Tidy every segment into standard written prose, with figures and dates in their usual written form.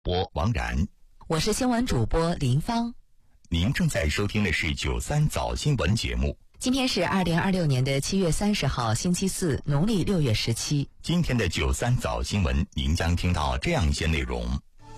播王然， 我是新闻主播林芳。 您正在收听的是93早新闻节目。 今天是2026年的7月30号，星期四，农历6月17。 今天的93早新闻，您将听到这样一些内容：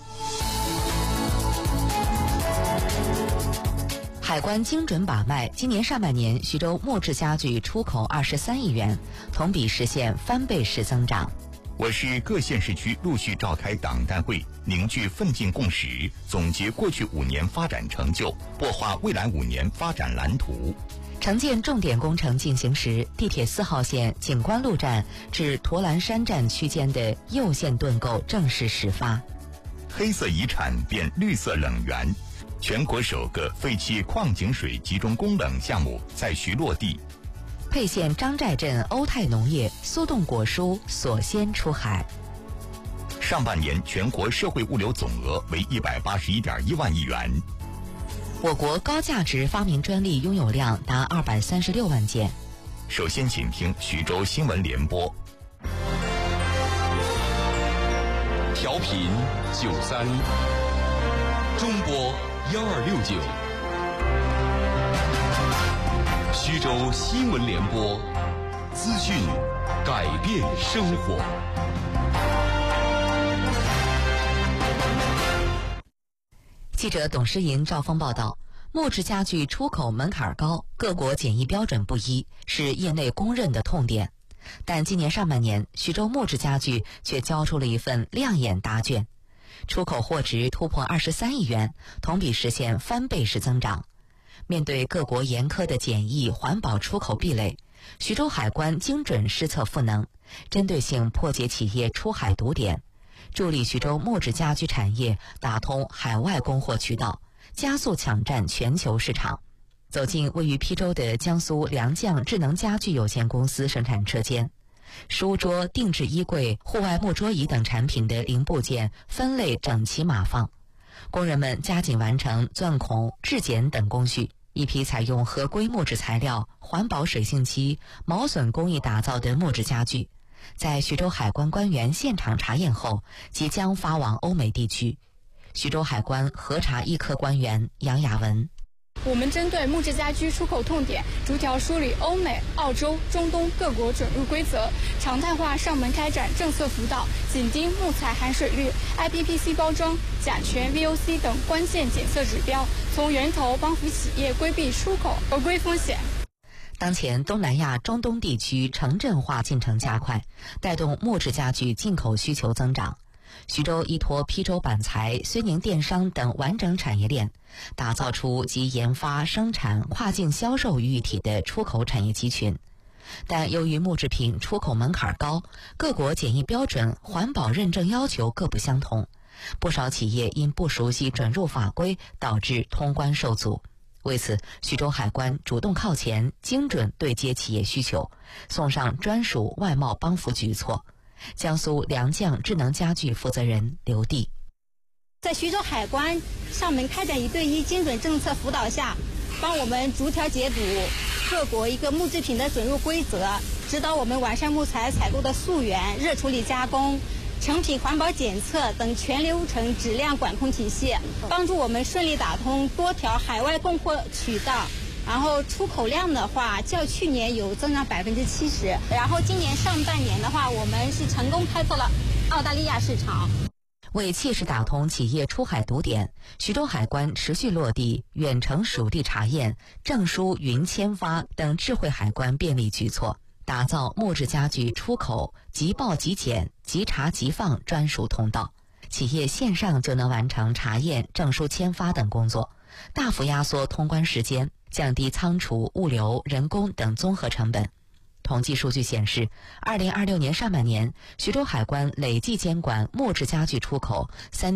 海关精准把脉，今年上半年徐州木质家具出口23亿元，同比实现翻倍式增长。 我市各县市区陆续召开党代会，凝聚奋进共识，总结过去5年发展成就，擘画未来5年发展蓝图。 城建重点工程进行时，地铁4号线景观路站至驼栏山站区间的右线盾构正式始发。 黑色遗产变绿色冷源，全国首个废弃矿井水集中供冷项目在徐落地。 沛县张寨镇欧泰农业速冻果蔬锁鲜出海。 上半年全国社会物流总额为181.1万亿元。 我国高价值发明专利拥有量达236万件。 首先请听徐州新闻联播。 调频93，中波1269。徐州新闻联播，资讯改变生活。 记者董诗银、赵峰报道，木质家具出口门槛高，各国检疫标准不一，是业内公认的痛点。但今年上半年，徐州木质家具却交出了一份亮眼答卷，出口货值突破23亿元，同比实现翻倍式增长。面对各国严苛的检疫环保出口壁垒，徐州海关精准施策赋能，针对性破解企业出海堵点，助力徐州木质家居产业打通海外供货渠道，加速抢占全球市场。走进位于邳州的江苏良将智能家具有限公司生产车间，书桌、定制衣柜、户外木桌椅等产品的零部件分类整齐码放，工人们加紧完成钻孔、质检等工序。一批采用合规木质材料、环保水性漆、毛榫工艺打造的木质家具，在徐州海关官员现场查验后，即将发往欧美地区。徐州海关核查一科官员杨雅文。 我们针对木质家居出口痛点，逐条梳理欧美、澳洲、中东各国准入规则，常态化上门开展政策辅导，紧盯木材含水率、IPPC 包装、甲醛、VOC 等关键检测指标，从源头帮扶企业规避出口合规风险。 当前东南亚、中东地区城镇化进程加快，带动木质家具进口需求增长。徐州依托邳州板材、绥宁电商等完整产业链，打造出集研发、生产、跨境销售于一体的出口产业集群。但由于木制品出口门槛高，各国检疫标准、环保认证要求各不相同，不少企业因不熟悉准入法规，导致通关受阻。为此，徐州海关主动靠前，精准对接企业需求，送上专属外贸帮扶举措。江苏良将智能家具负责人刘帝， 在徐州海关上门开展1对1精准政策辅导下，帮我们逐条解读各国一个木制品的准入规则，指导我们完善木材采购的溯源、热处理加工、成品环保检测等全流程质量管控体系，帮助我们顺利打通多条海外供货渠道。然后出口量的话，较去年有增长70%。然后今年上半年的话，我们是成功开拓了澳大利亚市场。 为切实打通企业出海堵点，徐州海关持续落地远程属地查验、证书云签发等智慧海关便利举措，打造木质家具出口即报即检、即查即放专属通道，企业线上就能完成查验、证书签发等工作，大幅压缩通关时间，降低仓储、物流、人工等综合成本。统计数据显示，2026年上半年，徐州海关累计监管木质家具出口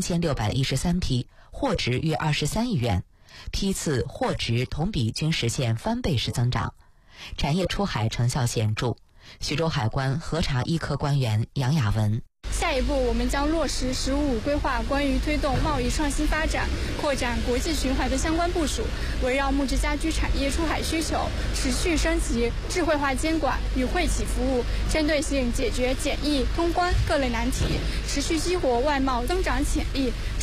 3613批，货值约23亿元，批次、货值同比均实现翻倍式增长，产业出海成效显著。徐州海关核查一科官员杨雅文。 下一步，我们将落实“十五五”规划关于推动贸易创新发展、扩展国际循环的相关部署，围绕木质家居产业出海需求，持续升级智慧化监管与惠企服务，针对性解决检疫、通关各类难题，持续激活外贸增长潜力。